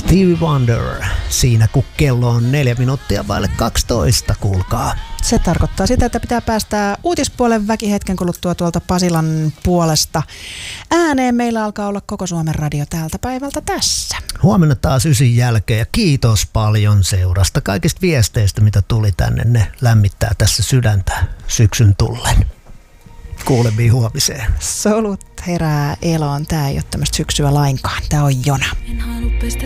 Stevie Wonder siinä, kun kello on 4 minuuttia vaille 12, kuulkaa. Se tarkoittaa sitä, että pitää päästää uutispuolen väki hetken kuluttua tuolta Pasilan puolesta ääneen. Meillä alkaa olla koko Suomen radio tältä päivältä tässä. Huomenna taas 9 jälkeen ja kiitos paljon seurasta. Kaikista viesteistä, mitä tuli tänne, ne lämmittää tässä sydäntä syksyn tullen. Kuulemiin huomiseen. Solut herää eloon. Tää ei ole tämmöistä syksyä lainkaan. Tää on jona.